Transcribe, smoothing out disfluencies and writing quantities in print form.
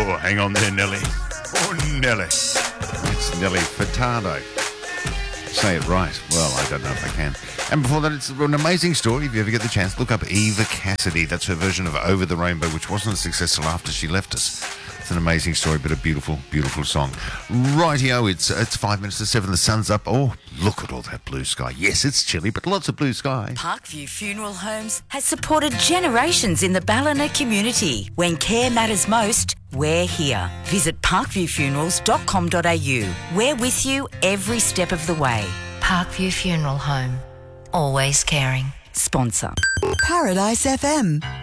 Oh, hang on there, Nelly. Oh, Nelly. It's Nelly Furtado. Say it right. Well, I don't know if I can. And before that, it's an amazing story. If you ever get the chance, look up Eva Cassidy. That's her version of Over the Rainbow, which wasn't successful after she left us. It's an amazing story, but a beautiful, beautiful song. Rightio, it's 5 minutes to 7. The sun's up. Oh, look at all that blue sky. Yes, it's chilly, but lots of blue sky. Parkview Funeral Homes has supported generations in the Ballina community. When care matters most, we're here. Visit parkviewfunerals.com.au. We're with you every step of the way. Parkview Funeral Home. Always caring. Sponsor. Paradise FM.